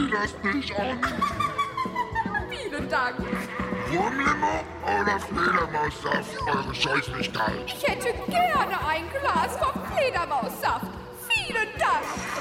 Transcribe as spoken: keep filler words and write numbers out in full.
das nicht an. Vielen Dank. Wurmlimo oder Fledermaussaft, eure Scheußlichkeit? Ich hätte gerne ein Glas.